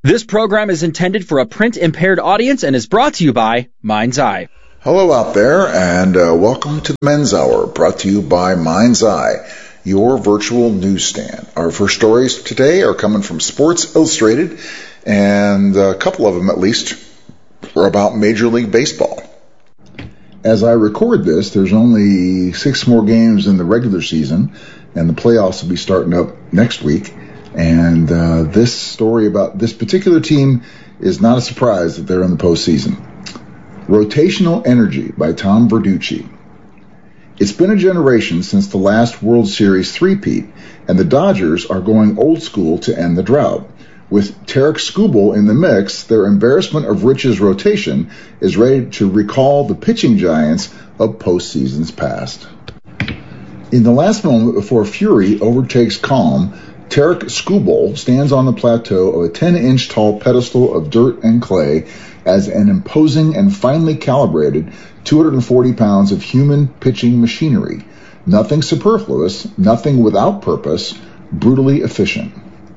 This program is intended for a print-impaired audience and is brought to you by Mind's Eye. Hello out there, and welcome to the Men's Hour, brought to you by Mind's Eye, your virtual newsstand. Our first stories today are coming from Sports Illustrated, and a couple of them at least are about Major League Baseball. As I record this, there's only 6 more games in the regular season, and the playoffs will be starting up next week. And this story about this particular team is not a surprise that they're in the postseason. Rotational Energy by Tom Verducci. It's been a generation since the last World Series three-peat, and the Dodgers are going old school to end the drought. With Tarik Skubal in the mix, their embarrassment of riches rotation is ready to recall the pitching giants of postseasons past. In the last moment before fury overtakes calm, Tarik Skubal stands on the plateau of a 10-inch tall pedestal of dirt and clay as an imposing and finely calibrated 240 pounds of human pitching machinery. Nothing superfluous, nothing without purpose, brutally efficient.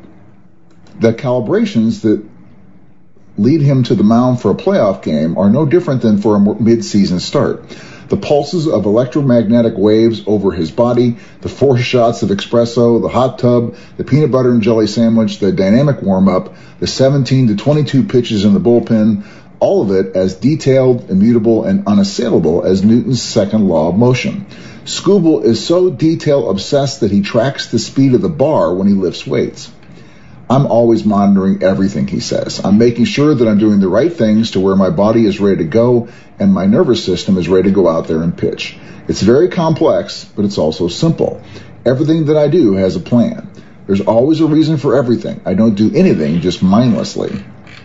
The calibrations that lead him to the mound for a playoff game are no different than for a mid-season start. The pulses of electromagnetic waves over his body, the 4 shots of espresso, the hot tub, the peanut butter and jelly sandwich, the dynamic warm-up, the 17 to 22 pitches in the bullpen, all of it as detailed, immutable, and unassailable as Newton's second law of motion. Skubal is so detail-obsessed that he tracks the speed of the bar when he lifts weights. I'm always monitoring everything, he says. I'm making sure that I'm doing the right things to where my body is ready to go and my nervous system is ready to go out there and pitch. It's very complex, but it's also simple. Everything that I do has a plan. There's always a reason for everything. I don't do anything just mindlessly.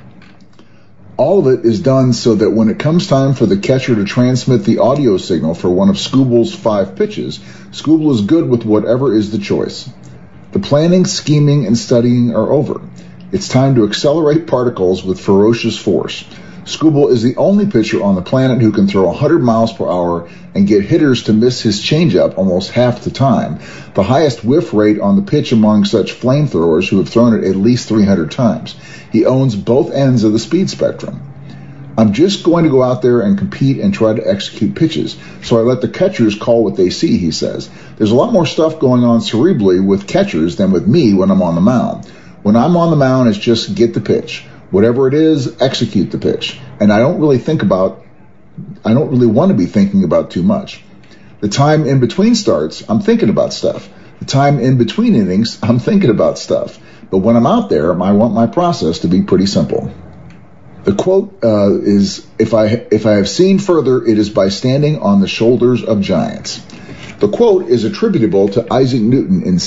All of it is done so that when it comes time for the catcher to transmit the audio signal for one of Skubal's 5 pitches, Skubal is good with whatever is the choice. The planning, scheming, and studying are over. It's time to accelerate particles with ferocious force. Skubal is the only pitcher on the planet who can throw 100 miles per hour and get hitters to miss his changeup almost half the time, the highest whiff rate on the pitch among such flamethrowers who have thrown it at least 300 times. He owns both ends of the speed spectrum. I'm just going to go out there and compete and try to execute pitches, so I let the catchers call what they see, he says. There's a lot more stuff going on cerebrally with catchers than with me when I'm on the mound. When I'm on the mound, it's just get the pitch. Whatever it is, execute the pitch. And I don't really want to be thinking about too much. The time in between starts, I'm thinking about stuff. The time in between innings, I'm thinking about stuff. But when I'm out there, I want my process to be pretty simple. The quote is, if I have seen further, it is by standing on the shoulders of giants. The quote is attributable to Isaac Newton in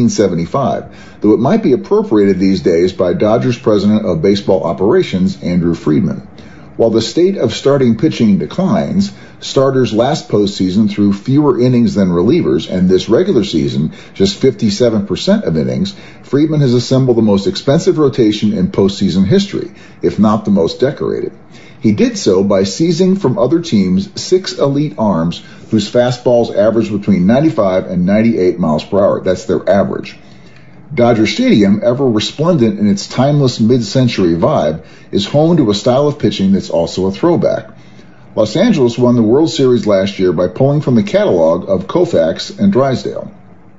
1675, though it might be appropriated these days by Dodgers president of baseball operations, Andrew Friedman. While the state of starting pitching declines, starters last postseason threw fewer innings than relievers, and this regular season, just 57% of innings, Friedman has assembled the most expensive rotation in postseason history, if not the most decorated. He did so by seizing from other teams 6 elite arms whose fastballs average between 95 and 98 miles per hour. That's their average. Dodger Stadium, ever resplendent in its timeless mid-century vibe, is home to a style of pitching that's also a throwback. Los Angeles won the World Series last year by pulling from the catalog of Koufax and Drysdale.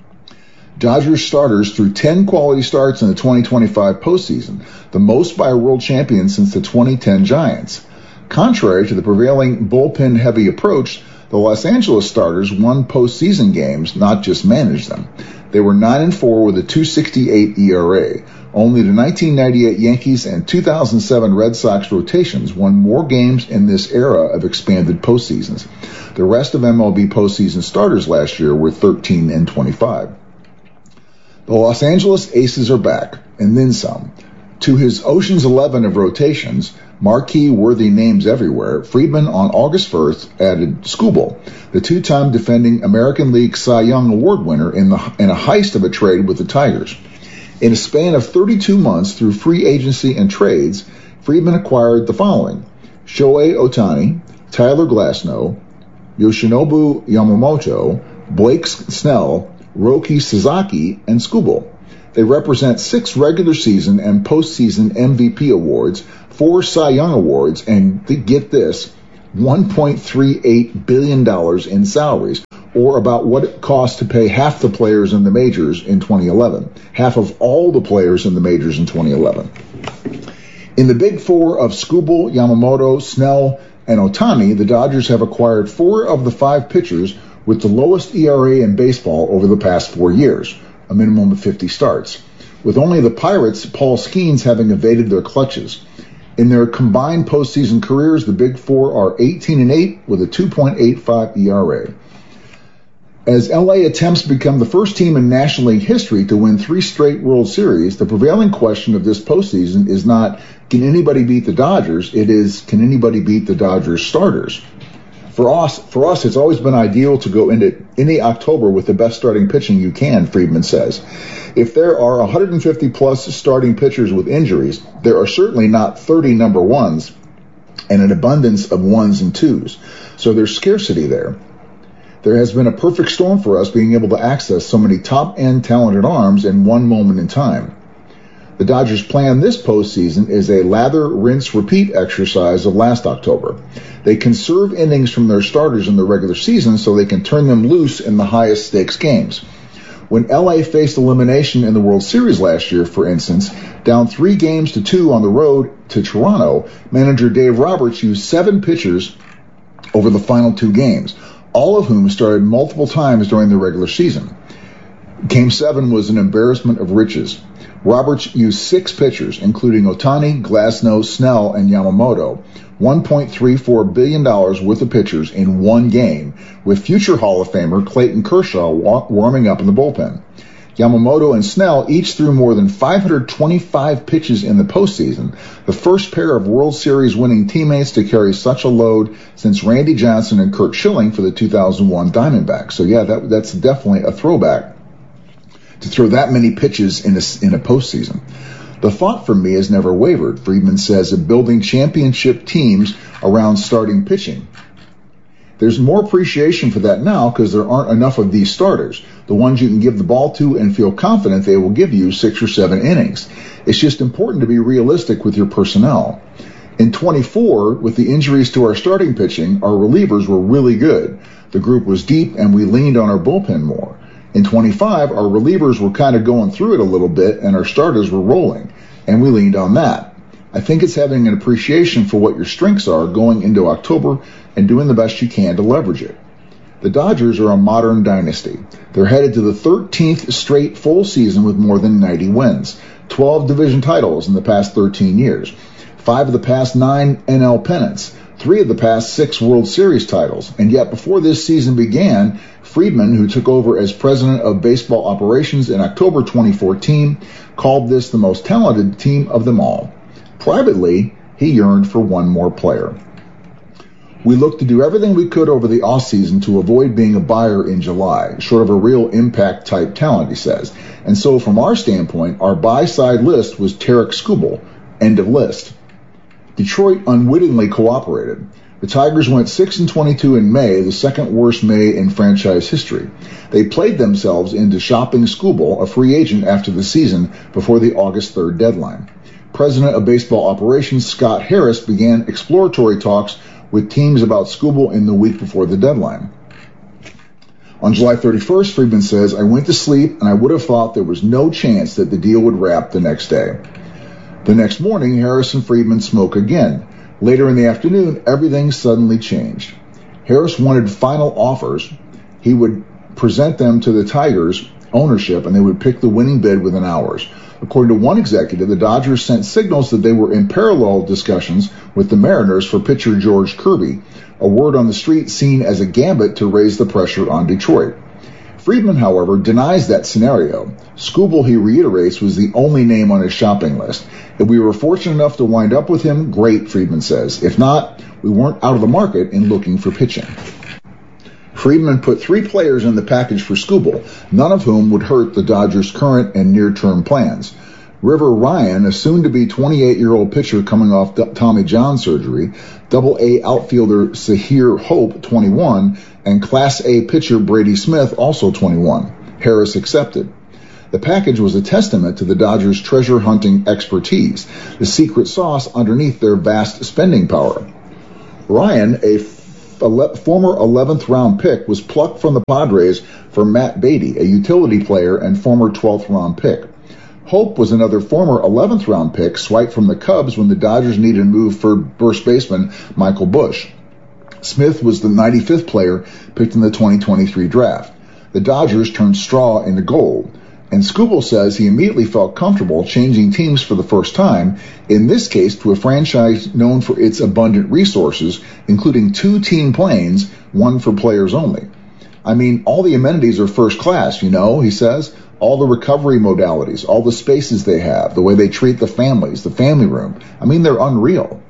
Dodgers starters threw 10 quality starts in the 2025 postseason, the most by a world champion since the 2010 Giants. Contrary to the prevailing bullpen-heavy approach, the Los Angeles starters won postseason games, not just managed them. They were 9-4 with a 2.68 ERA. Only the 1998 Yankees and 2007 Red Sox rotations won more games in this era of expanded postseasons. The rest of MLB postseason starters last year were 13-25. The Los Angeles Aces are back, and then some. To his Ocean's 11 of rotations, marquee-worthy names everywhere, Friedman on August 1st added Skubal, the 2-time defending American League Cy Young Award winner in a heist of a trade with the Tigers. In a span of 32 months through free agency and trades, Friedman acquired the following: Shohei Ohtani, Tyler Glasnow, Yoshinobu Yamamoto, Blake Snell, Roki Sasaki, and Skubal. They represent 6 regular season and postseason MVP awards, 4 Cy Young awards, and get this, $1.38 billion in salaries, or about what it cost to pay half the players in the majors in 2011, half of all the players in the majors in 2011. In the big four of Skubal, Yamamoto, Snell, and Ohtani, the Dodgers have acquired 4 of the 5 pitchers with the lowest ERA in baseball over the past 4 years, a minimum of 50 starts, with only the Pirates' Paul Skeens having evaded their clutches. In their combined postseason careers, the big four are 18-8 with a 2.85 ERA. As LA attempts to become the first team in National League history to win 3 straight World Series, the prevailing question of this postseason is not, can anybody beat the Dodgers? It is, can anybody beat the Dodgers starters? For us, it's always been ideal to go into any October with the best starting pitching you can, Friedman says. If there are 150-plus starting pitchers with injuries, there are certainly not 30 number ones and an abundance of ones and twos. So there's scarcity there. There has been a perfect storm for us being able to access so many top-end talented arms in one moment in time. The Dodgers' plan this postseason is a lather, rinse, repeat exercise of last October. They conserve innings from their starters in the regular season so they can turn them loose in the highest stakes games. When LA faced elimination in the World Series last year, for instance, down 3-2 on the road to Toronto, manager Dave Roberts used 7 pitchers over the final 2 games, all of whom started multiple times during the regular season. Game 7 was an embarrassment of riches. Roberts used 6 pitchers, including Ohtani, Glasnow, Snell, and Yamamoto, $1.34 billion worth of pitchers in one game, with future Hall of Famer Clayton Kershaw warming up in the bullpen. Yamamoto and Snell each threw more than 525 pitches in the postseason, the first pair of World Series winning teammates to carry such a load since Randy Johnson and Curt Schilling for the 2001 Diamondbacks. So yeah, that's definitely a throwback to throw that many pitches in a postseason. The thought for me has never wavered, Friedman says, of building championship teams around starting pitching. There's more appreciation for that now because there aren't enough of these starters, the ones you can give the ball to and feel confident they will give you 6 or 7 innings. It's just important to be realistic with your personnel. In 24, with the injuries to our starting pitching, our relievers were really good. The group was deep and we leaned on our bullpen more. In 25, our relievers were kind of going through it a little bit and our starters were rolling, and we leaned on that. I think it's having an appreciation for what your strengths are going into October and doing the best you can to leverage it. The Dodgers are a modern dynasty. They're headed to the 13th straight full season with more than 90 wins, 12 division titles in the past 13 years, 5 of the past 9 NL pennants, 3 of the past 6 World Series titles, and yet before this season began, Friedman, who took over as president of baseball operations in October 2014, called this the most talented team of them all. Privately, he yearned for one more player. We looked to do everything we could over the offseason to avoid being a buyer in July, short of a real impact-type talent, he says. And so from our standpoint, our buy-side list was Tarik Skubal, end of list. Detroit unwittingly cooperated. The Tigers went 6-22 in May, the second worst May in franchise history. They played themselves into shopping Skubal, a free agent after the season, before the August 3rd deadline. President of Baseball Operations Scott Harris began exploratory talks with teams about Skubal in the week before the deadline. On July 31st, Friedman says, I went to sleep and I would have thought there was no chance that the deal would wrap the next day. The next morning, Harris and Friedman spoke again. Later in the afternoon, everything suddenly changed. Harris wanted final offers. He would present them to the Tigers ownership, and they would pick the winning bid within hours. According to one executive, the Dodgers sent signals that they were in parallel discussions with the Mariners for pitcher George Kirby, a word on the street seen as a gambit to raise the pressure on Detroit. Friedman, however, denies that scenario. Skubal, he reiterates, was the only name on his shopping list. If we were fortunate enough to wind up with him, great, Friedman says. If not, we weren't out of the market in looking for pitching. Friedman put 3 players in the package for Skubal, none of whom would hurt the Dodgers' current and near-term plans. River Ryan, a soon-to-be 28-year-old pitcher coming off Tommy John surgery, Double-A outfielder Sahir Hope, 21, and Class A pitcher Brady Smith, also 21. Harris accepted. The package was a testament to the Dodgers' treasure-hunting expertise, the secret sauce underneath their vast spending power. Ryan, a former 11th-round pick, was plucked from the Padres for Matt Beatty, a utility player and former 12th-round pick. Hope was another former 11th-round pick swiped from the Cubs when the Dodgers needed a move for first baseman Michael Busch. Smith was the 95th player picked in the 2023 draft. The Dodgers turned straw into gold. And Skubal says he immediately felt comfortable changing teams for the first time, in this case to a franchise known for its abundant resources, including 2 team planes, one for players only. I mean, all the amenities are first class, he says. All the recovery modalities, all the spaces they have, the way they treat the families, the family room. I mean, they're unreal.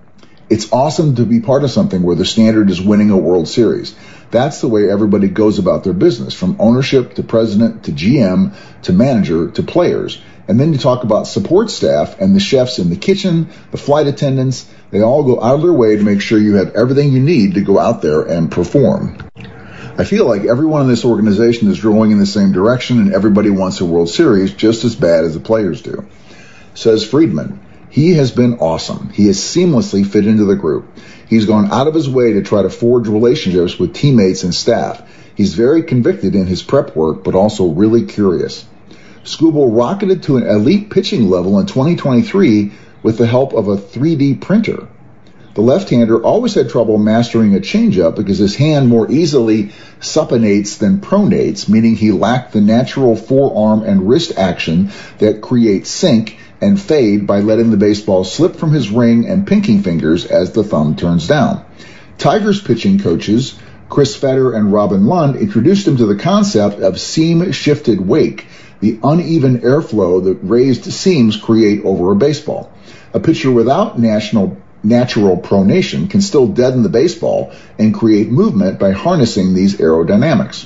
It's awesome to be part of something where the standard is winning a World Series. That's the way everybody goes about their business, from ownership to president to GM to manager to players. And then you talk about support staff and the chefs in the kitchen, the flight attendants. They all go out of their way to make sure you have everything you need to go out there and perform. I feel like everyone in this organization is rowing in the same direction, and everybody wants a World Series just as bad as the players do. Says Friedman, he has been awesome. He has seamlessly fit into the group. He's gone out of his way to try to forge relationships with teammates and staff. He's very convicted in his prep work, but also really curious. Skubal rocketed to an elite pitching level in 2023 with the help of a 3D printer. The left-hander always had trouble mastering a changeup because his hand more easily supinates than pronates, meaning he lacked the natural forearm and wrist action that creates sink and fade by letting the baseball slip from his ring and pinky fingers as the thumb turns down. Tigers pitching coaches Chris Fetter and Robin Lund introduced him to the concept of seam-shifted wake, the uneven airflow that raised seams create over a baseball. A pitcher without natural pronation can still deaden the baseball and create movement by harnessing these aerodynamics.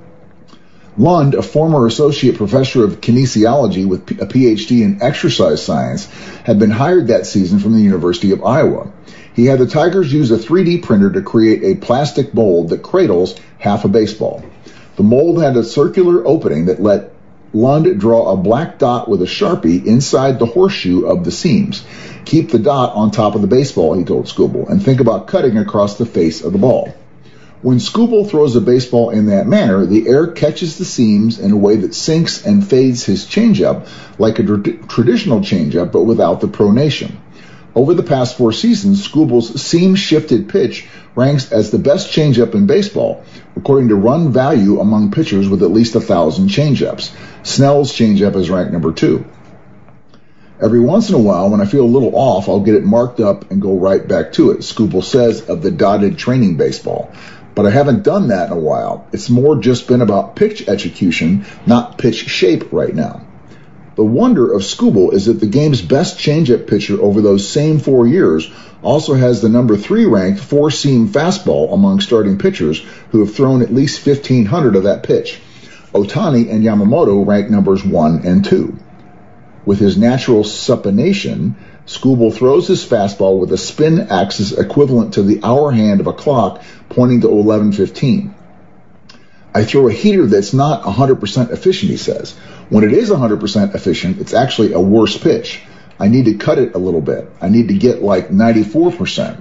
Lund, a former associate professor of kinesiology with a PhD in exercise science, had been hired that season from the University of Iowa. He had the Tigers use a 3D printer to create a plastic mold that cradles half a baseball. The mold had a circular opening that let Lund draw a black dot with a Sharpie inside the horseshoe of the seams. Keep the dot on top of the baseball, he told Skubal, and think about cutting across the face of the ball. When Skubal throws a baseball in that manner, the air catches the seams in a way that sinks and fades his changeup, like a traditional changeup, but without the pronation. Over the past 4 seasons, Skubal's seam-shifted pitch ranks as the best changeup in baseball, according to run value among pitchers with at least 1,000 changeups. Snell's changeup is ranked number 2. Every once in a while, when I feel a little off, I'll get it marked up and go right back to it, Skubal says of the dotted training baseball. But I haven't done that in a while. It's more just been about pitch execution, not pitch shape right now. The wonder of Skubal is that the game's best changeup pitcher over those same 4 years also has the number 3 ranked 4-seam fastball among starting pitchers who have thrown at least 1,500 of that pitch. Ohtani and Yamamoto rank numbers 1 and 2. With his natural supination, Skubal throws his fastball with a spin axis equivalent to the hour hand of a clock pointing to 11:15. I throw a heater that's not 100% efficient, he says. When it is 100% efficient, it's actually a worse pitch. I need to cut it a little bit. I need to get like 94%,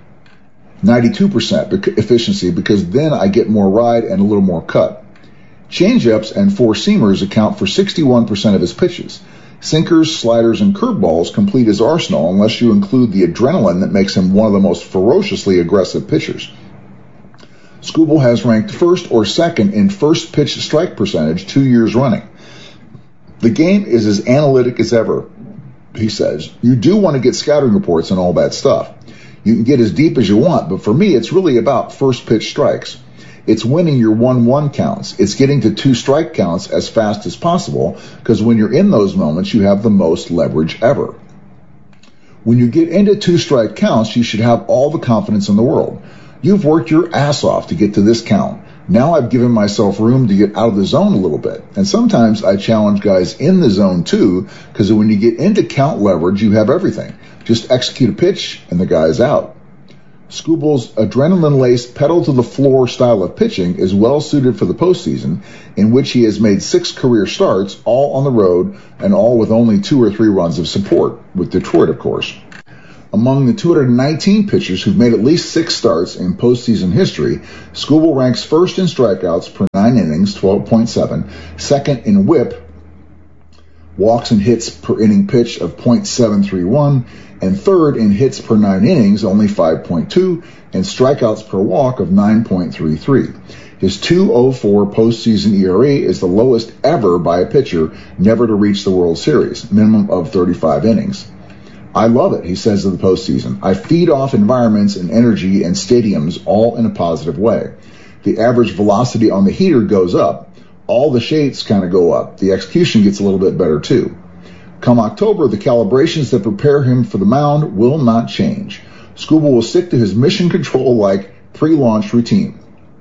92% efficiency, because then I get more ride and a little more cut. Changeups and 4-seamers account for 61% of his pitches. Sinkers, sliders, and curveballs complete his arsenal unless you include the adrenaline that makes him one of the most ferociously aggressive pitchers. Skubal has ranked first or second in first pitch strike percentage 2 years running. The game is as analytic as ever, he says. You do want to get scouting reports and all that stuff. You can get as deep as you want, but for me, it's really about first pitch strikes. It's winning your 1-1 counts. It's getting to 2 strike counts as fast as possible, because when you're in those moments, you have the most leverage ever. When you get into 2 strike counts, you should have all the confidence in the world. You've worked your ass off to get to this count. Now I've given myself room to get out of the zone a little bit. And sometimes I challenge guys in the zone too, because when you get into count leverage, you have everything. Just execute a pitch and the guy's out. Skubal's adrenaline-laced pedal-to-the-floor style of pitching is well suited for the postseason, in which he has made 6 career starts, all on the road, and all with only 2 or 3 runs of support, with Detroit, of course. Among the 219 pitchers who've made at least 6 starts in postseason history, Skubal ranks first in strikeouts per 9 innings, 12.7, second in WHIP, walks and hits per inning pitched of .731, and third in hits per 9 innings, only 5.2, and strikeouts per walk of 9.33. His 2.04 postseason ERA is the lowest ever by a pitcher never to reach the World Series, minimum of 35 innings. I love it, he says of the postseason. I feed off environments and energy and stadiums all in a positive way. The average velocity on the heater goes up. All the shades kind of go up. The execution gets a little bit better too. Come October, the calibrations that prepare him for the mound will not change. Skubal will stick to his mission control-like pre-launch routine.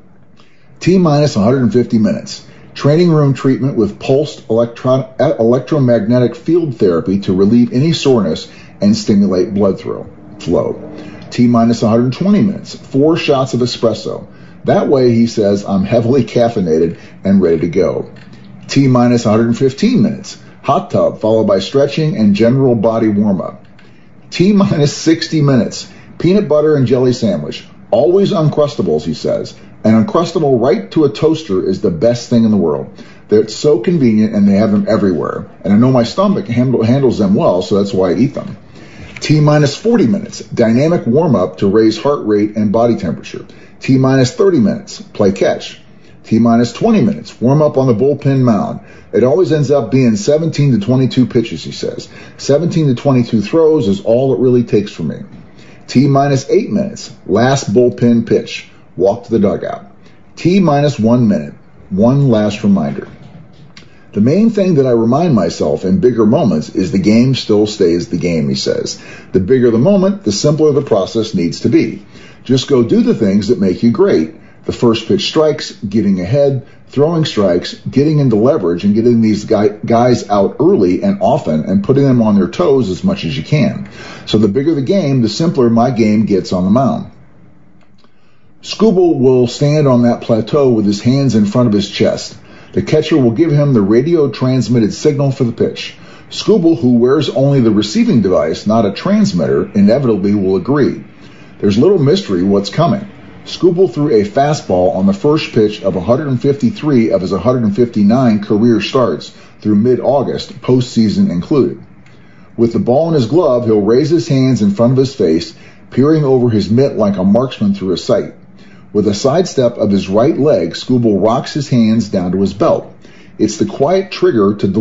T-minus 150 minutes. Training room treatment with pulsed electromagnetic field therapy to relieve any soreness and stimulate blood flow. T-minus 120 minutes. 4 shots of espresso. That way, he says, I'm heavily caffeinated and ready to go. T-minus 115 minutes. Hot tub, followed by stretching and general body warm-up. T-minus 60 minutes. Peanut butter and jelly sandwich. Always Uncrustables, he says. An Uncrustable right to a toaster is the best thing in the world. They're so convenient, and they have them everywhere. And I know my stomach handles them well, so that's why I eat them. T-minus 40 minutes. Dynamic warm-up to raise heart rate and body temperature. T-minus 30 minutes. Play catch. T-minus 20 minutes. Warm up on the bullpen mound. It always ends up being 17 to 22 pitches, he says. 17 to 22 throws is all it really takes for me. T-minus 8 minutes. Last bullpen pitch. Walk to the dugout. T-minus 1 minute. One last reminder. The main thing that I remind myself in bigger moments is the game still stays the game, he says. The bigger the moment, the simpler the process needs to be. Just go do the things that make you great. The first pitch strikes, getting ahead, throwing strikes, getting into leverage, and getting these guys out early and often and putting them on their toes as much as you can. So the bigger the game, the simpler my game gets on the mound. Skubal will stand on that plateau with his hands in front of his chest. The catcher will give him the radio-transmitted signal for the pitch. Skubal, who wears only the receiving device, not a transmitter, inevitably will agree. There's little mystery what's coming. Skubal threw a fastball on the first pitch of 153 of his 159 career starts through mid-August, postseason included. With the ball in his glove, he'll raise his hands in front of his face, peering over his mitt like a marksman through a sight. With a sidestep of his right leg, Skubal rocks his hands down to his belt. It's the quiet trigger to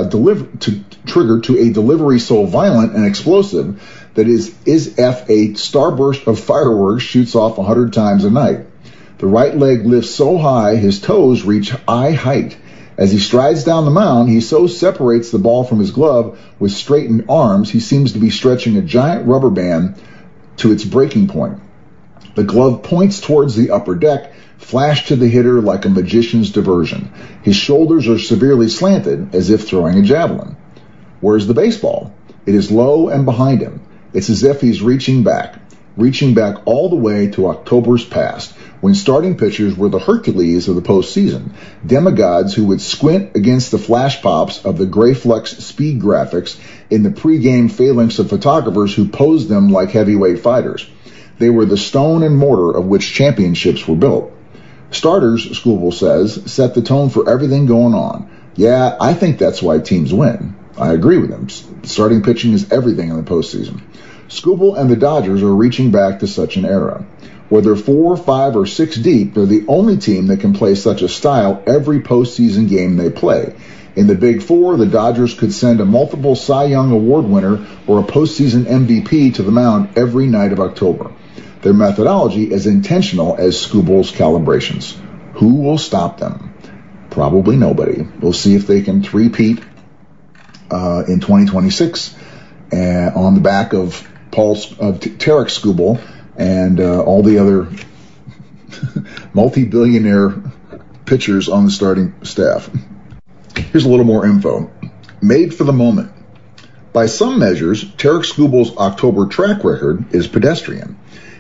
a delivery so violent and explosive that is if a starburst of fireworks shoots off 100 times a night. The right leg lifts so high his toes reach eye height. As he strides down the mound, he so separates the ball from his glove with straightened arms he seems to be stretching a giant rubber band to its breaking point. The glove points towards the upper deck, flashed to the hitter like a magician's diversion. His shoulders are severely slanted, as if throwing a javelin. Where's the baseball? It is low and behind him. It's as if he's reaching back all the way to October's past, when starting pitchers were the Hercules of the postseason, demigods who would squint against the flash pops of the Grayflex speed graphics in the pregame phalanx of photographers who posed them like heavyweight fighters. They were the stone and mortar of which championships were built. Starters, Skubal says, set the tone for everything going on. Yeah, I think that's why teams win. I agree with him. Starting pitching is everything in the postseason. Skubal and the Dodgers are reaching back to such an era. Whether 4, 5, or 6 deep, they're the only team that can play such a style every postseason game they play. In the Big Four, the Dodgers could send a multiple Cy Young Award winner or a postseason MVP to the mound every night of October. Their methodology is intentional as Skubal's calibrations. Who will stop them? Probably nobody. We'll see if they can three-peat in 2026 on the back of Tarik Skubal and all the other multi-billionaire pitchers on the starting staff. Here's a little more info. Made for the moment. By some measures, Tarik Skubal's October track record is pedestrian.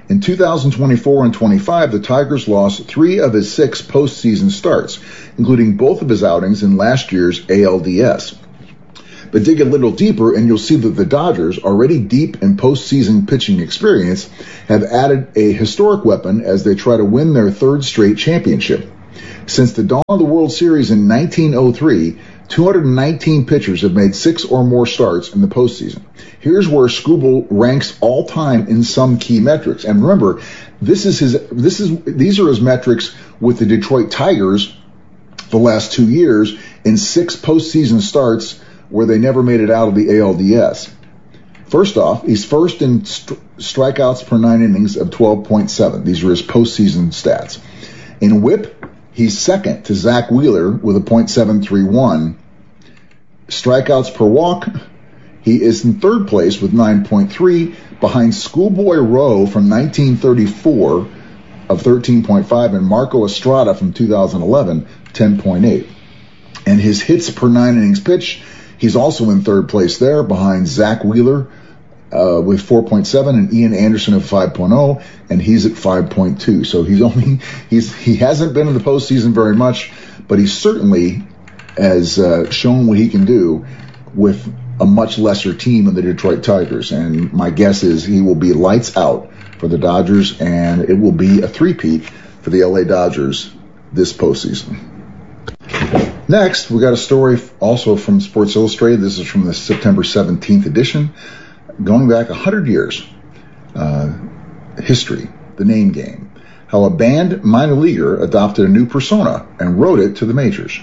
In 2024 and 25, the Tigers lost 3 of his 6 postseason starts, including both of his outings in last year's ALDS. But dig a little deeper and you'll see that the Dodgers, already deep in postseason pitching experience, have added a historic weapon as they try to win their 3rd straight championship. Since the dawn of the World Series in 1903, 219 pitchers have made 6 or more starts in the postseason. Here's where Skubal ranks all time in some key metrics. And remember, these are his metrics with the Detroit Tigers the last 2 years in 6 postseason starts where they never made it out of the ALDS. First off, he's first in strikeouts per 9 innings of 12.7. These are his postseason stats. In WHIP, he's second to Zach Wheeler with a .731. Strikeouts per walk, he is in 3rd place with 9.3, behind Schoolboy Rowe from 1934 of 13.5 and Marco Estrada from 2011, 10.8. And his hits per 9 innings pitched, he's also in 3rd place there, behind Zach Wheeler with 4.7 and Ian Anderson of 5.0, and he's at 5.2. So he hasn't been in the postseason very much, but he certainly has shown what he can do with a much lesser team in the Detroit Tigers. And my guess is he will be lights out for the Dodgers, and it will be a three-peat for the LA Dodgers this postseason. Next, we got a story also from Sports Illustrated. This is from the September 17th edition, going back 100 years. History, the name game. How a banned minor leaguer adopted a new persona and rode it to the majors.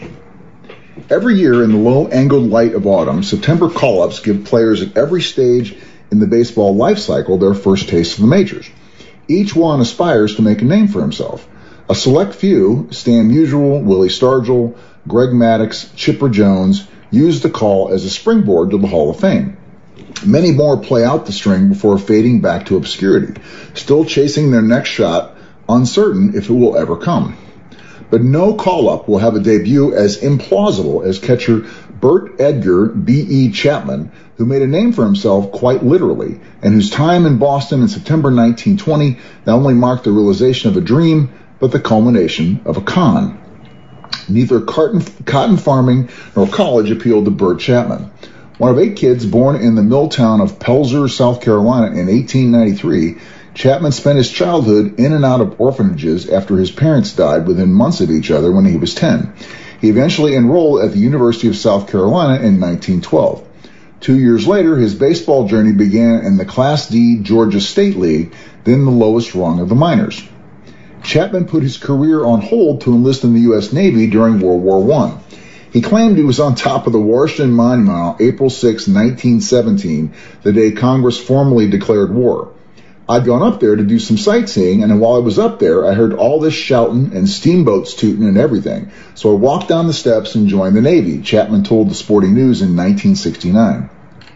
Every year in the low-angled light of autumn, September call-ups give players at every stage in the baseball life cycle their first taste of the majors. Each one aspires to make a name for himself. A select few, Stan Musial, Willie Stargell, Greg Maddux, Chipper Jones, use the call as a springboard to the Hall of Fame. Many more play out the string before fading back to obscurity, still chasing their next shot, uncertain if it will ever come. But no call-up will have a debut as implausible as catcher Bert Edgar B.E. Chapman, who made a name for himself quite literally, and whose time in Boston in September 1920 not only marked the realization of a dream, but the culmination of a con. Neither cotton farming nor college appealed to Bert Chapman. One of 8 kids born in the mill town of Pelzer, South Carolina in 1893, Chapman spent his childhood in and out of orphanages after his parents died within months of each other when he was 10. He eventually enrolled at the University of South Carolina in 1912. 2 years later, his baseball journey began in the Class D Georgia State League, then the lowest rung of the minors. Chapman put his career on hold to enlist in the U.S. Navy during World War I. He claimed he was on top of the Washington Monument on April 6, 1917, the day Congress formally declared war. I'd gone up there to do some sightseeing, and while I was up there, I heard all this shouting and steamboats tooting and everything. So I walked down the steps and joined the Navy, Chapman told the Sporting News in 1969.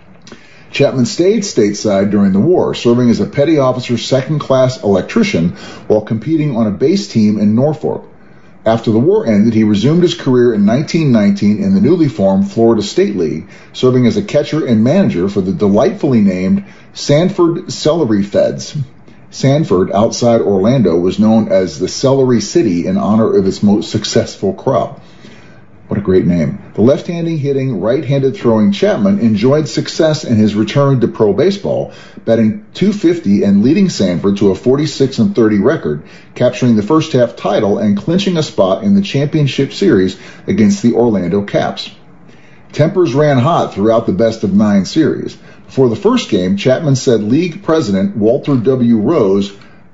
Chapman stayed stateside during the war, serving as a petty officer second-class electrician while competing on a base team in Norfolk. After the war ended, he resumed his career in 1919 in the newly formed Florida State League, serving as a catcher and manager for the delightfully named Sanford Celery Feds. Sanford, outside Orlando, was known as the Celery City in honor of its most successful crop. What a great name. The left-handed hitting, right-handed throwing Chapman enjoyed success in his return to pro baseball, batting .250 and leading Sanford to a 46-30 record, capturing the first half title and clinching a spot in the championship series against the Orlando Caps. Tempers ran hot throughout the best-of-9 series. Before the first game, Chapman said league president Walter W. Rose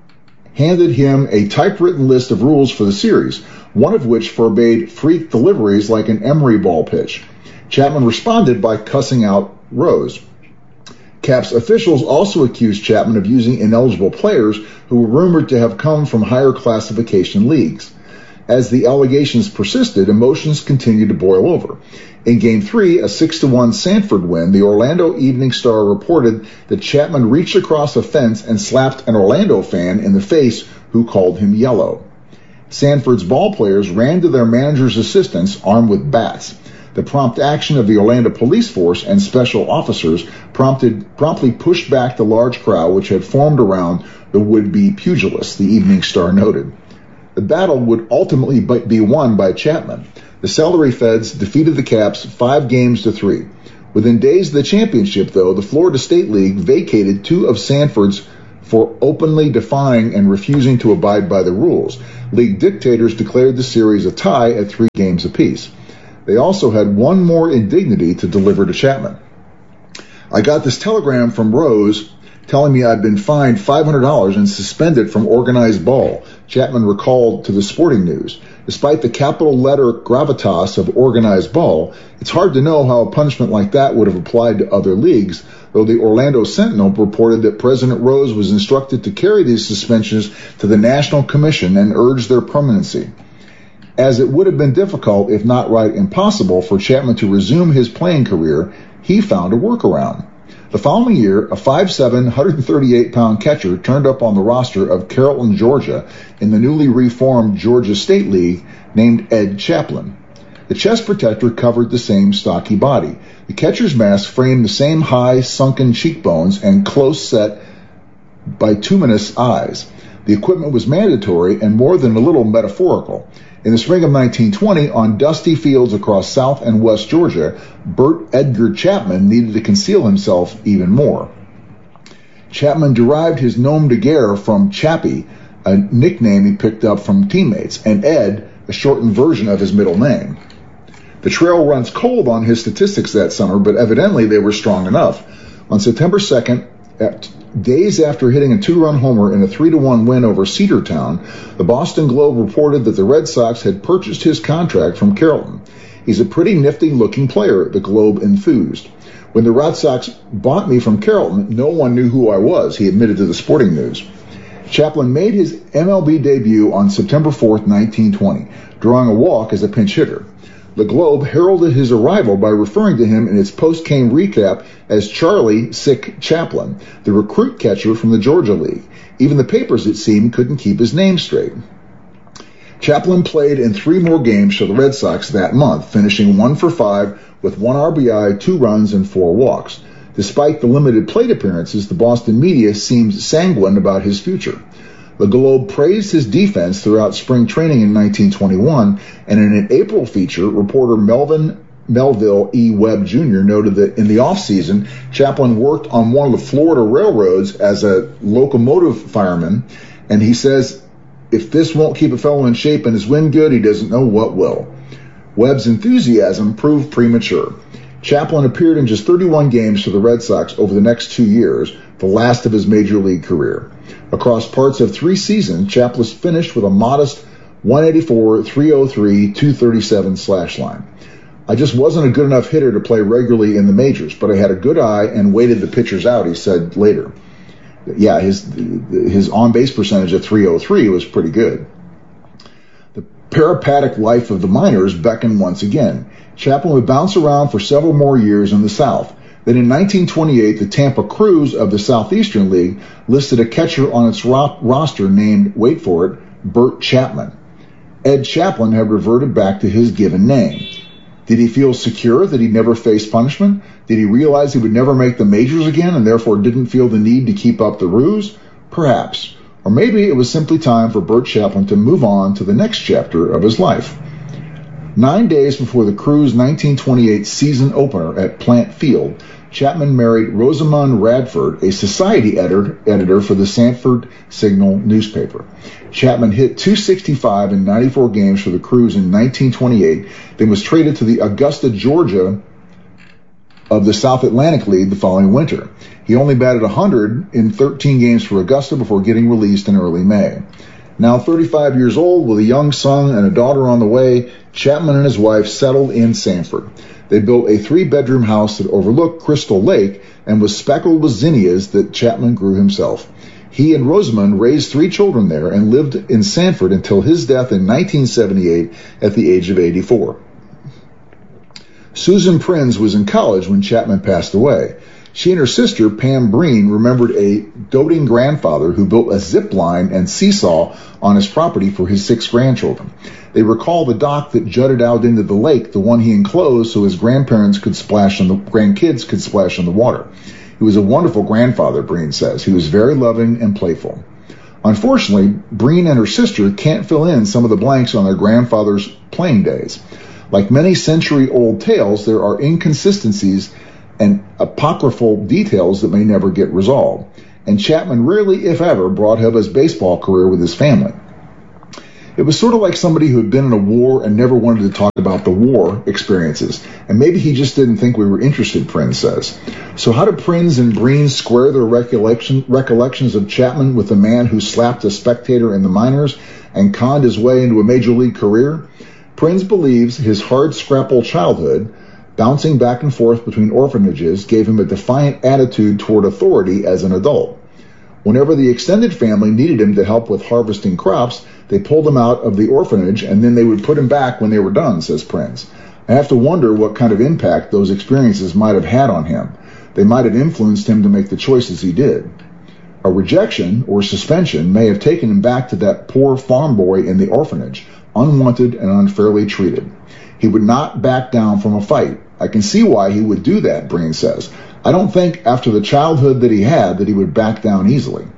handed him a typewritten list of rules for the series, one of which forbade freak deliveries like an emery ball pitch. Chapman responded by cussing out Rose. Caps officials also accused Chapman of using ineligible players who were rumored to have come from higher classification leagues. As the allegations persisted, emotions continued to boil over. In Game 3, a 6-1 Sanford win, the Orlando Evening Star reported that Chapman reached across a fence and slapped an Orlando fan in the face who called him yellow. Sanford's ball players ran to their manager's assistance armed with bats. The prompt action of the Orlando police force and special officers promptly pushed back the large crowd which had formed around the would-be pugilist, the Evening Star noted. The battle would ultimately be won by Chapman. The Celery Feds defeated the Caps 5-3. Within days of the championship, though, the Florida State League vacated 2 of Sanford's for openly defying and refusing to abide by the rules. League dictators declared the series a tie at 3 games apiece. They also had one more indignity to deliver to Chapman. I got this telegram from Rose telling me I'd been fined $500 and suspended from organized ball, Chapman recalled to the Sporting News. Despite the capital letter gravitas of organized ball, it's hard to know how a punishment like that would have applied to other leagues, though the Orlando Sentinel reported that President Rose was instructed to carry these suspensions to the National Commission and urge their permanency. As it would have been difficult, if not right impossible, for Chapman to resume his playing career, he found a workaround. The following year, a 5'7", 138-pound catcher turned up on the roster of Carrollton, Georgia, in the newly reformed Georgia State League named Ed Chaplin. The chest protector covered the same stocky body. The catcher's mask framed the same high, sunken cheekbones and close-set, bituminous eyes. The equipment was mandatory and more than a little metaphorical. In the spring of 1920, on dusty fields across South and West Georgia, Bert Edgar Chapman needed to conceal himself even more. Chapman derived his nom de guerre from Chappie, a nickname he picked up from teammates, and Ed, a shortened version of his middle name. The trail runs cold on his statistics that summer, but evidently they were strong enough. On September 2nd, days after hitting a 2-run homer in a 3-1 win over Cedartown, the Boston Globe reported that the Red Sox had purchased his contract from Carrollton. He's a pretty nifty-looking player, the Globe enthused. When the Red Sox bought me from Carrollton, no one knew who I was, he admitted to the Sporting News. Chaplin made his MLB debut on September 4th, 1920, drawing a walk as a pinch hitter. The Globe heralded his arrival by referring to him in its post-game recap as Charlie Sick Chaplin, the recruit catcher from the Georgia League. Even the papers, it seemed, couldn't keep his name straight. Chaplin played in 3 more games for the Red Sox that month, finishing 1 for 5 with 1 RBI, 2 runs, and 4 walks. Despite the limited plate appearances, the Boston media seemed sanguine about his future. The Globe praised his defense throughout spring training in 1921, and in an April feature, reporter Melville E. Webb Jr. noted that in the offseason, Chaplin worked on one of the Florida railroads as a locomotive fireman, and he says, if this won't keep a fellow in shape and his wind good, he doesn't know what will. Webb's enthusiasm proved premature. Chaplin appeared in just 31 games for the Red Sox over the next 2 years, the last of his major league career. Across parts of 3 seasons, Chaplin finished with a modest 184, 303, 237 slash line. I just wasn't a good enough hitter to play regularly in the majors, but I had a good eye and waited the pitchers out, he said later. Yeah, his on-base percentage at 303 was pretty good. The peripatetic life of the minors beckoned once again. Chaplin would bounce around for several more years in the South. Then in 1928, the Tampa Crews of the Southeastern League listed a catcher on its roster named, wait for it, Bert Chapman. Ed Chaplin had reverted back to his given name. Did he feel secure that he'd never face punishment? Did he realize he would never make the majors again and therefore didn't feel the need to keep up the ruse? Perhaps. Or maybe it was simply time for Bert Chaplin to move on to the next chapter of his life. 9 days before the Crews' 1928 season opener at Plant Field, Chapman married Rosamund Radford, a society editor for the Sanford Signal newspaper. Chapman hit .265 in 94 games for the Crews in 1928, then was traded to the Augusta, Georgia of the South Atlantic League the following winter. He only batted 100 in 13 games for Augusta before getting released in early May. Now 35 years old, with a young son and a daughter on the way, Chapman and his wife settled in Sanford. They built a 3-bedroom house that overlooked Crystal Lake and was speckled with zinnias that Chapman grew himself. He and Rosamund raised 3 children there and lived in Sanford until his death in 1978 at the age of 84. Susan Prinz was in college when Chapman passed away. She and her sister, Pam Breen, remembered a doting grandfather who built a zip line and seesaw on his property for his 6 grandchildren. They recall the dock that jutted out into the lake, the one he enclosed so his grandkids could splash in the water. He was a wonderful grandfather, Breen says. He was very loving and playful. Unfortunately, Breen and her sister can't fill in some of the blanks on their grandfather's playing days. Like many century-old tales, there are inconsistencies and apocryphal details that may never get resolved. And Chapman rarely, if ever, brought up his baseball career with his family. It was sort of like somebody who had been in a war and never wanted to talk about the war experiences. And maybe he just didn't think we were interested, Prinz says. So how did Prinz and Breen square their recollections of Chapman with the man who slapped a spectator in the minors and conned his way into a major league career? Prinz believes his hard-scrapple childhood, bouncing back and forth between orphanages, gave him a defiant attitude toward authority as an adult. Whenever the extended family needed him to help with harvesting crops, they pulled him out of the orphanage and then they would put him back when they were done, says Prinz. I have to wonder what kind of impact those experiences might have had on him. They might have influenced him to make the choices he did. A rejection or suspension may have taken him back to that poor farm boy in the orphanage, unwanted and unfairly treated. He would not back down from a fight. I can see why he would do that, Breen says. I don't think after the childhood that he had that he would back down easily.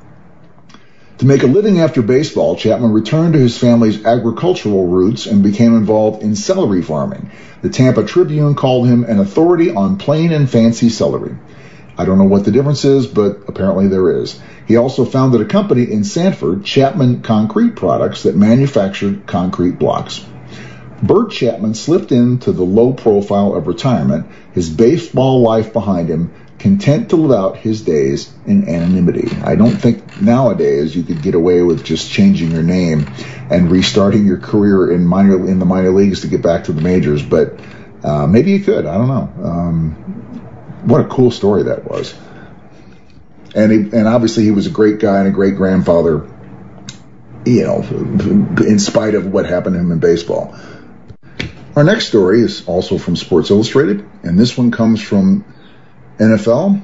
To make a living after baseball, Chapman returned to his family's agricultural roots and became involved in celery farming. The Tampa Tribune called him an authority on plain and fancy celery. I don't know what the difference is, but apparently there is. He also founded a company in Sanford, Chapman Concrete Products, that manufactured concrete blocks. Bert Chapman slipped into the low profile of retirement, his baseball life behind him, content to live out his days in anonymity. I don't think nowadays you could get away with just changing your name and restarting your career in the minor leagues to get back to the majors, but maybe you could. I don't know. What a cool story that was. And obviously he was a great guy and a great grandfather, in spite of what happened to him in baseball. Our next story is also from Sports Illustrated, and this one comes from NFL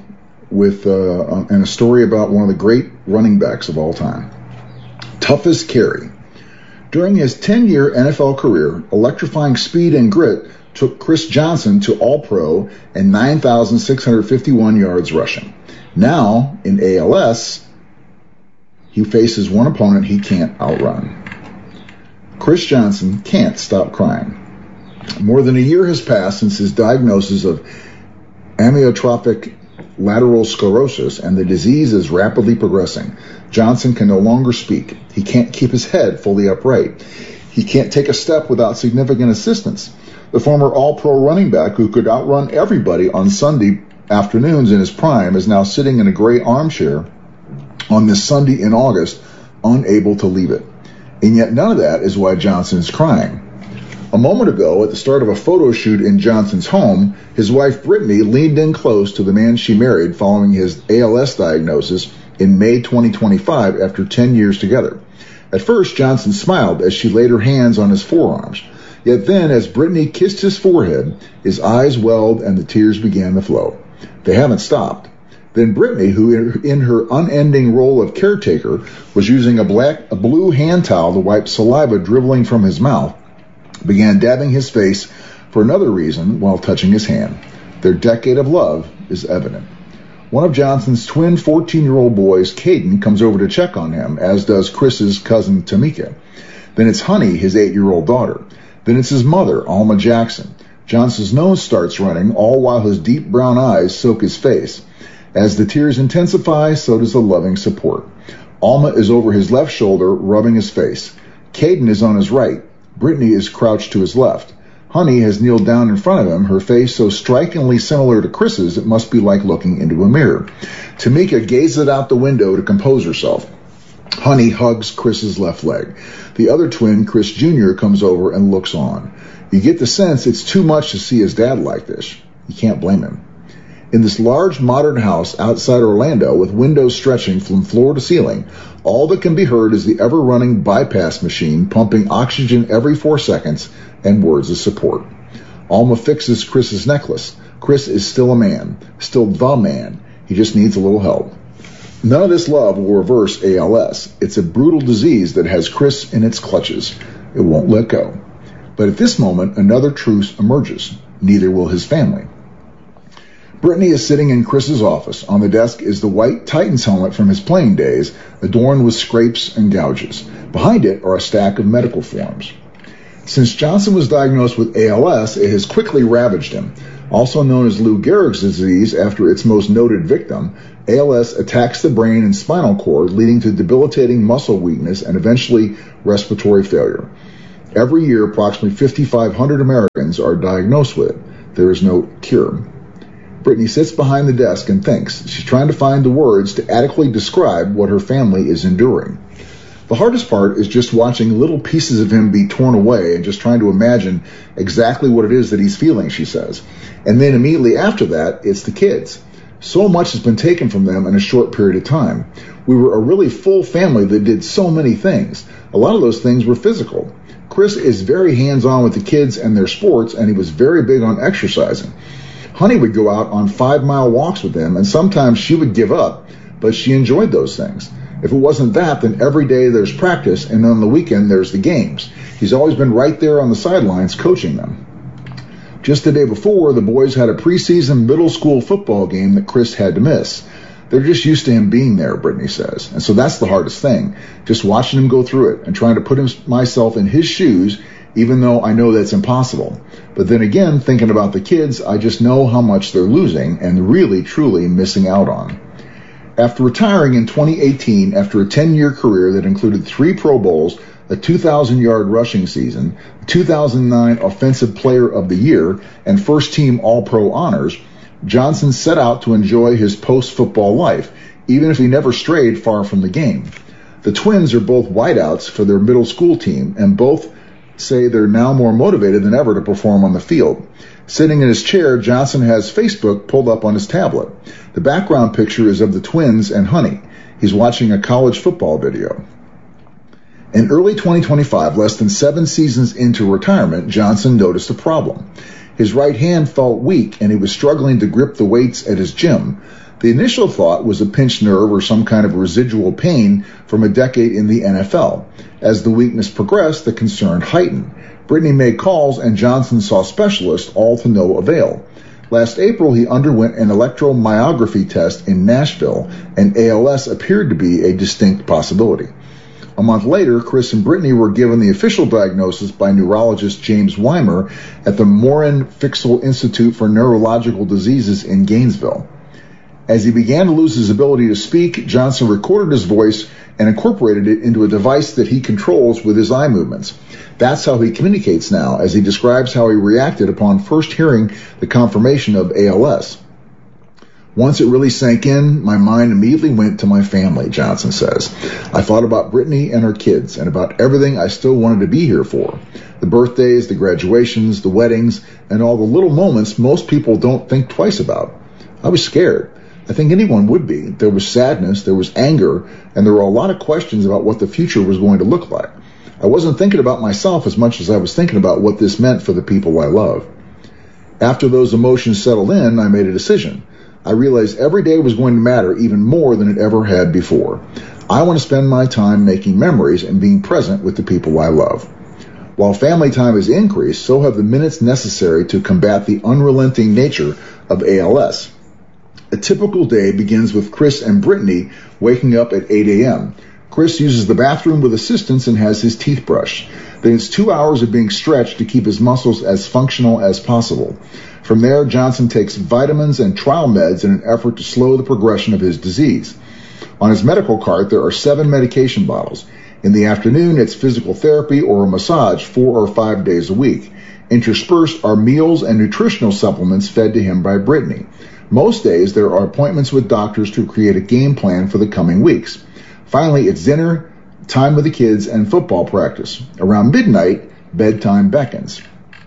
and a story about one of the great running backs of all time. Toughest carry. During his 10-year NFL career, electrifying speed and grit took Chris Johnson to All-Pro and 9,651 yards rushing. Now, in ALS, he faces one opponent he can't outrun. Chris Johnson can't stop crying. More than a year has passed since his diagnosis of amyotrophic lateral sclerosis, and the disease is rapidly progressing. Johnson can no longer speak. He can't keep his head fully upright. He can't take a step without significant assistance. The former All-Pro running back who could outrun everybody on Sunday afternoons in his prime is now sitting in a gray armchair on this Sunday in August, unable to leave it. And yet none of that is why Johnson is crying. A moment ago, at the start of a photo shoot in Johnson's home, his wife Brittany leaned in close to the man she married following his ALS diagnosis in May 2025 after 10 years together. At first, Johnson smiled as she laid her hands on his forearms. Yet then, as Brittany kissed his forehead, his eyes welled and the tears began to flow. They haven't stopped. Then Brittany, who in her unending role of caretaker was using a blue hand towel to wipe saliva dribbling from his mouth, began dabbing his face for another reason while touching his hand. Their decade of love is evident. One of Johnson's twin 14-year-old boys, Caden, comes over to check on him, as does Chris's cousin, Tamika. Then it's Honey, his 8-year-old daughter. Then it's his mother, Alma Jackson. Johnson's nose starts running, all while his deep brown eyes soak his face. As the tears intensify, so does the loving support. Alma is over his left shoulder, rubbing his face. Caden is on his right. Brittany is crouched to his left. Honey has kneeled down in front of him, her face so strikingly similar to Chris's it must be like looking into a mirror. Tamika gazes out the window to compose herself. Honey hugs Chris's left leg. The other twin, Chris Jr., comes over and looks on. You get the sense it's too much to see his dad like this. You can't blame him. In this large modern house outside Orlando with windows stretching from floor to ceiling, all that can be heard is the ever-running bypass machine pumping oxygen every 4 seconds and words of support. Alma fixes Chris's necklace. Chris is still a man, still the man. He just needs a little help. None of this love will reverse ALS. It's a brutal disease that has Chris in its clutches. It won't let go. But at this moment, another truth emerges. Neither will his family. Brittany is sitting in Chris's office. On the desk is the white Titans helmet from his playing days, adorned with scrapes and gouges. Behind it are a stack of medical forms. Since Johnson was diagnosed with ALS, it has quickly ravaged him. Also known as Lou Gehrig's disease after its most noted victim, ALS attacks the brain and spinal cord, leading to debilitating muscle weakness and eventually respiratory failure. Every year, approximately 5,500 Americans are diagnosed with it. There is no cure. Brittany sits behind the desk and thinks. She's trying to find the words to adequately describe what her family is enduring. The hardest part is just watching little pieces of him be torn away and just trying to imagine exactly what it is that he's feeling, she says. And then immediately after that, it's the kids. So much has been taken from them in a short period of time. We were a really full family that did so many things. A lot of those things were physical. Chris is very hands-on with the kids and their sports, and he was very big on exercising. Honey would go out on 5-mile walks with him, and sometimes she would give up, but she enjoyed those things. If it wasn't that, then every day there's practice, and on the weekend there's the games. He's always been right there on the sidelines coaching them. Just the day before, the boys had a preseason middle school football game that Chris had to miss. They're just used to him being there, Brittany says. And so that's the hardest thing, just watching him go through it and trying to put myself in his shoes, even though I know that's impossible. But then again, thinking about the kids, I just know how much they're losing and really, truly missing out on. After retiring in 2018, after a 10-year career that included 3 Pro Bowls, a 2,000-yard rushing season, 2009 Offensive Player of the Year, and first-team All-Pro honors, Johnson set out to enjoy his post-football life, even if he never strayed far from the game. The twins are both wideouts for their middle school team, and both say they're now more motivated than ever to perform on the field. Sitting in his chair, Johnson has Facebook pulled up on his tablet. The background picture is of the twins and Honey. He's watching a college football video. In early 2025, less than 7 seasons into retirement, Johnson noticed a problem. His right hand felt weak, and he was struggling to grip the weights at his gym. The initial thought was a pinched nerve or some kind of residual pain from a decade in the NFL. As the weakness progressed, the concern heightened. Brittany made calls, and Johnson saw specialists, all to no avail. Last April, he underwent an electromyography test in Nashville, and ALS appeared to be a distinct possibility. A month later, Chris and Brittany were given the official diagnosis by neurologist James Weimer at the Morin Fixel Institute for Neurological Diseases in Gainesville. As he began to lose his ability to speak, Johnson recorded his voice and incorporated it into a device that he controls with his eye movements. That's how he communicates now, as he describes how he reacted upon first hearing the confirmation of ALS. Once it really sank in, my mind immediately went to my family, Johnson says. I thought about Brittany and her kids and about everything I still wanted to be here for. The birthdays, the graduations, the weddings, and all the little moments most people don't think twice about. I was scared. I think anyone would be. There was sadness, there was anger, and there were a lot of questions about what the future was going to look like. I wasn't thinking about myself as much as I was thinking about what this meant for the people I love. After those emotions settled in, I made a decision. I realized every day was going to matter even more than it ever had before. I want to spend my time making memories and being present with the people I love. While family time has increased, so have the minutes necessary to combat the unrelenting nature of ALS. A typical day begins with Chris and Brittany waking up at 8 a.m. Chris uses the bathroom with assistance and has his teeth brushed. Then it's 2 hours of being stretched to keep his muscles as functional as possible. From there, Johnson takes vitamins and trial meds in an effort to slow the progression of his disease. On his medical cart, there are 7 medication bottles. In the afternoon, it's physical therapy or a massage 4 or 5 days a week. Interspersed are meals and nutritional supplements fed to him by Brittany. Most days, there are appointments with doctors to create a game plan for the coming weeks. Finally, it's dinner, time with the kids, and football practice. Around midnight, bedtime beckons.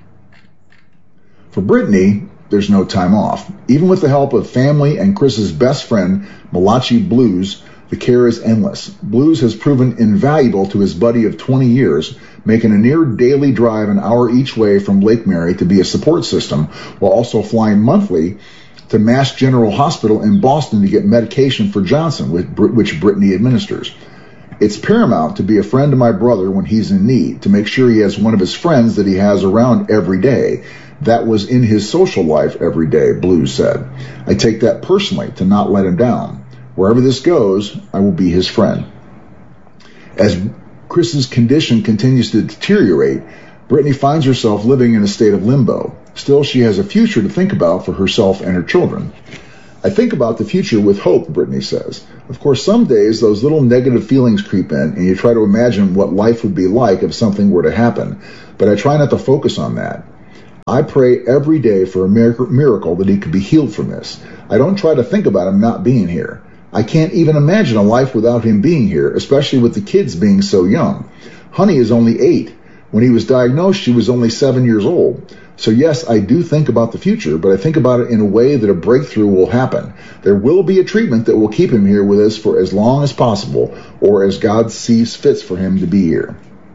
For Brittany, there's no time off. Even with the help of family and Chris's best friend, Malachi Blues, the care is endless. Blues has proven invaluable to his buddy of 20 years, making a near daily drive an hour each way from Lake Mary to be a support system, while also flying monthly to Mass General Hospital in Boston to get medication for Johnson, which Brittany administers. It's paramount to be a friend to my brother when he's in need, to make sure he has one of his friends that he has around every day. That was in his social life every day, Blues said. I take that personally, to not let him down. Wherever this goes, I will be his friend. As Chris's condition continues to deteriorate, Brittany finds herself living in a state of limbo. Still, she has a future to think about for herself and her children. I think about the future with hope, Brittany says. Of course, some days those little negative feelings creep in, and you try to imagine what life would be like if something were to happen. But I try not to focus on that. I pray every day for a miracle that he could be healed from this. I don't try to think about him not being here. I can't even imagine a life without him being here, especially with the kids being so young. Honey is only 8. When he was diagnosed, she was only 7 years old. So yes, I do think about the future, but I think about it in a way that a breakthrough will happen. There will be a treatment that will keep him here with us for as long as possible, or as God sees fit for him to be here.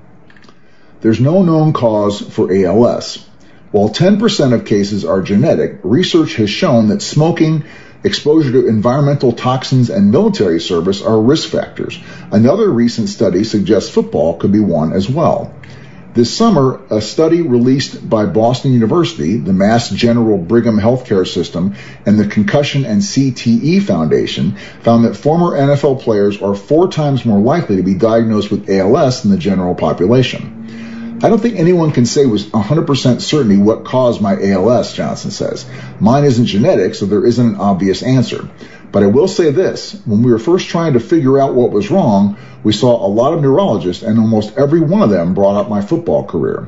There's no known cause for ALS. While 10% of cases are genetic, research has shown that smoking, exposure to environmental toxins, and military service are risk factors. Another recent study suggests football could be one as well. This summer, a study released by Boston University, the Mass General Brigham Healthcare System, and the Concussion and CTE Foundation found that former NFL players are 4 times more likely to be diagnosed with ALS than the general population. I don't think anyone can say with 100% certainty what caused my ALS, Johnson says. Mine isn't genetic, so there isn't an obvious answer. But I will say this, when we were first trying to figure out what was wrong, we saw a lot of neurologists, and almost every one of them brought up my football career.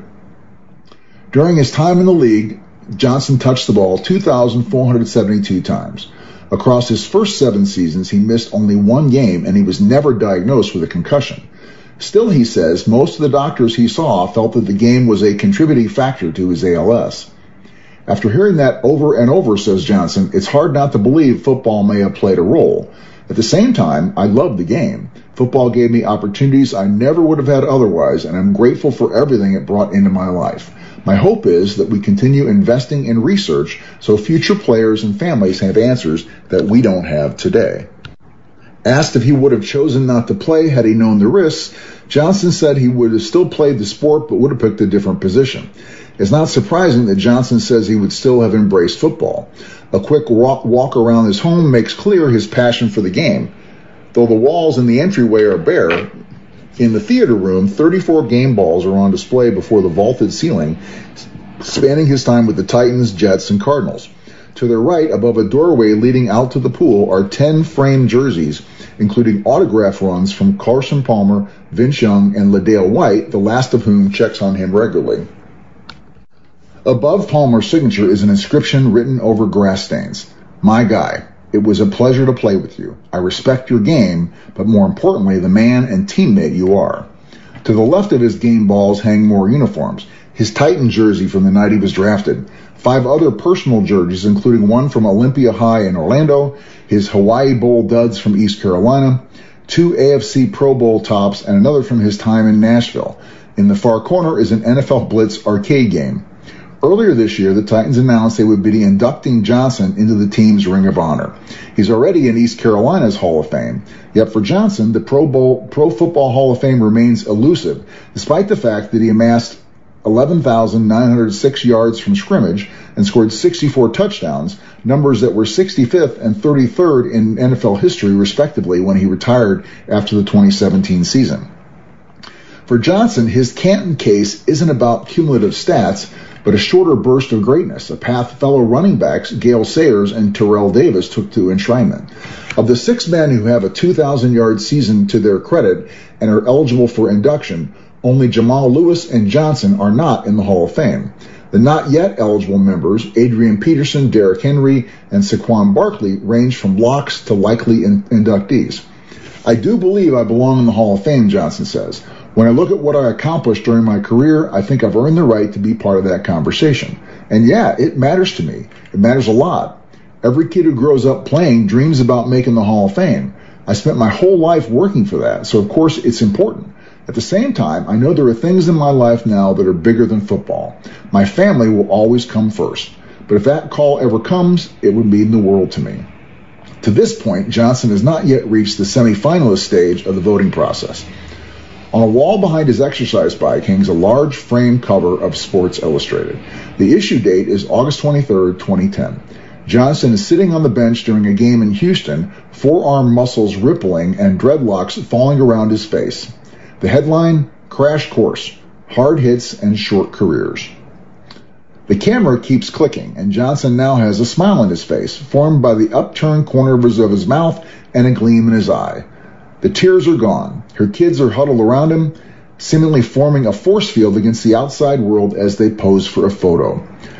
During his time in the league, Johnson touched the ball 2,472 times. Across his first 7 seasons, he missed only 1 game, and he was never diagnosed with a concussion. Still, he says, most of the doctors he saw felt that the game was a contributing factor to his ALS. After hearing that over and over, says Johnson, it's hard not to believe football may have played a role. At the same time, I love the game. Football gave me opportunities I never would have had otherwise, and I'm grateful for everything it brought into my life. My hope is that we continue investing in research so future players and families have answers that we don't have today. Asked if he would have chosen not to play had he known the risks, Johnson said he would have still played the sport but would have picked a different position. It's not surprising that Johnson says he would still have embraced football. A quick walk around his home makes clear his passion for the game. Though the walls in the entryway are bare, in the theater room, 34 game balls are on display before the vaulted ceiling, spanning his time with the Titans, Jets, and Cardinals. To their right, above a doorway leading out to the pool, are 10 framed jerseys, including autograph runs from Carson Palmer, Vince Young, and LaDale White, the last of whom checks on him regularly. Above Palmer's signature is an inscription written over grass stains. My guy, it was a pleasure to play with you. I respect your game, but more importantly, the man and teammate you are. To the left of his game balls hang more uniforms. His Titan jersey from the night he was drafted, 5 other personal jerseys, including one from Olympia High in Orlando, his Hawaii Bowl duds from East Carolina, 2 AFC Pro Bowl tops, and another from his time in Nashville. In the far corner is an NFL Blitz arcade game. Earlier this year, the Titans announced they would be inducting Johnson into the team's Ring of Honor. He's already in East Carolina's Hall of Fame. Yet for Johnson, the Pro Football Hall of Fame remains elusive, despite the fact that he amassed 11,906 yards from scrimmage and scored 64 touchdowns, numbers that were 65th and 33rd in NFL history, respectively, when he retired after the 2017 season. For Johnson, his Canton case isn't about cumulative stats, but a shorter burst of greatness, a path fellow running backs Gale Sayers and Terrell Davis took to enshrinement. Of the 6 men who have a 2,000-yard season to their credit and are eligible for induction, only Jamal Lewis and Johnson are not in the Hall of Fame. The not yet eligible members, Adrian Peterson, Derrick Henry, and Saquon Barkley, range from locks to likely inductees. I do believe I belong in the Hall of Fame, Johnson says. When I look at what I accomplished during my career, I think I've earned the right to be part of that conversation. And yeah, it matters to me. It matters a lot. Every kid who grows up playing dreams about making the Hall of Fame. I spent my whole life working for that, so of course it's important. At the same time, I know there are things in my life now that are bigger than football. My family will always come first. but if that call ever comes, it would mean the world to me. To this point, Johnson has not yet reached the semifinalist stage of the voting process. On a wall behind his exercise bike hangs a large frame cover of Sports Illustrated. The issue date is August 23, 2010. Johnson is sitting on the bench during a game in Houston, forearm muscles rippling and dreadlocks falling around his face. The headline, Crash Course, Hard Hits and Short Careers. The camera keeps clicking, and Johnson now has a smile on his face, formed by the upturned corners of his mouth and a gleam in his eye. The tears are gone. Her kids are huddled around him, seemingly forming a force field against the outside world as they pose for a photo.